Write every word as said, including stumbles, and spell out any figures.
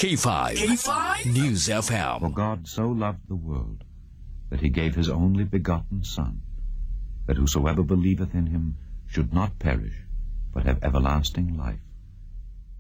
K five. K five News F M. For God so loved the world, that he gave his only begotten Son, that whosoever believeth in him should not perish, but have everlasting life.